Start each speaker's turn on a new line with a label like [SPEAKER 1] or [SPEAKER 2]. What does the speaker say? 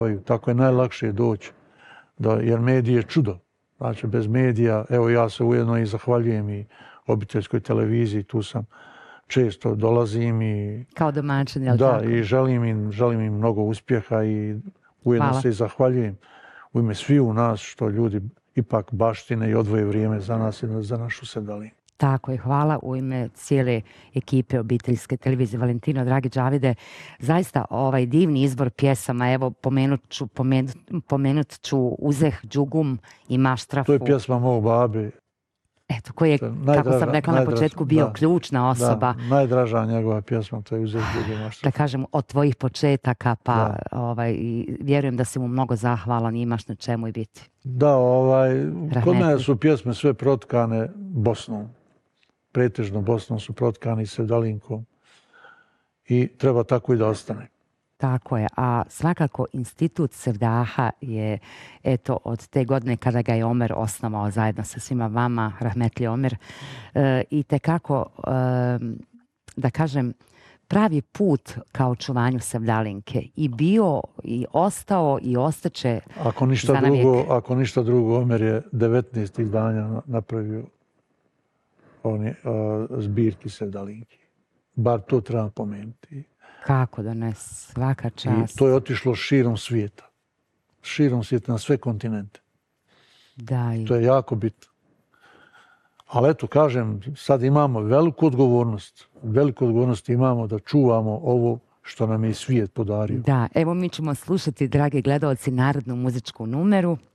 [SPEAKER 1] Tako je najlakše doći, jer medije je čudo. Znači, bez medija, evo ja se ujedno i zahvaljujem i obiteljskoj televiziji, tu sam često dolazim i...
[SPEAKER 2] Kao domaćin, je li
[SPEAKER 1] da,
[SPEAKER 2] tako?
[SPEAKER 1] I želim im mnogo uspjeha i ujedno se i zahvaljujem u ime svih u nas što ljudi ipak baštine i odvoje vrijeme za nas i za našu Sevdalinku.
[SPEAKER 2] Tako je, hvala u ime cijele ekipe obiteljske televizije. Valentino, dragi Đavide, zaista ovaj divni izbor pjesama, evo pomenut ću Uzeh, Džugum i Maštrafu.
[SPEAKER 1] To je pjesma mog babi.
[SPEAKER 2] Eto, koji je, kako sam rekla na početku, bio ključna osoba.
[SPEAKER 1] Da, najdraža njegova pjesma, to je Uzeh, Džugum i Maštrafu.
[SPEAKER 2] Da kažem, od tvojih početaka, pa vjerujem da si mu mnogo zahvalan i imaš na čemu i biti.
[SPEAKER 1] Da, kod mene su pjesme sve protkane Bosnom. Pretežno Bosnom su protkani Sevdalinkom i treba tako i da ostane.
[SPEAKER 2] Tako je, a svakako Institut Sevdaha je eto od te godine kada ga je Omer osnovao zajedno sa svima vama, rahmetli Omer, i tekako, da kažem, pravi put ka očuvanju Sevdalinke i bio i ostao i ostaće za navijek.
[SPEAKER 1] Ako ništa drugo, Omer je 19 izdanja napravio zbirki Sevdalinki. Bar to treba pomenuti.
[SPEAKER 2] Kako da ne, svaka čast.
[SPEAKER 1] I to je otišlo širom svijeta. Širom svijeta na sve kontinente. To je jako bitno. Ali eto, kažem, sad imamo veliku odgovornost. Veliku odgovornost imamo da čuvamo ovo što nam je svijet podario.
[SPEAKER 2] Da, evo mi ćemo slušati, dragi gledalci, narodnu muzičku numeru.